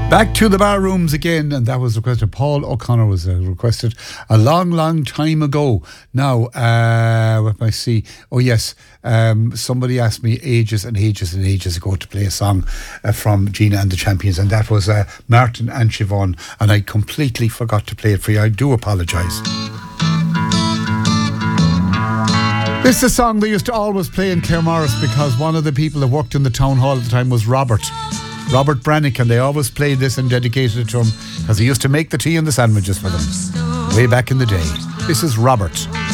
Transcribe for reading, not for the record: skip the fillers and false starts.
Back to the bar rooms again, and that was requested. Paul O'Connor was requested a long, long time ago. Now, what I see? Oh yes, somebody asked me ages and ages and ages ago to play a song from Gina and the Champions, and that was Martin and Siobhan, and I completely forgot to play it for you. I do apologise. This is a song they used to always play in Claremorris because one of the people that worked in the town hall at the time was Robert Brannick, and they always played this and dedicated it to him because he used to make the tea and the sandwiches for them way back in the day. This is Robert.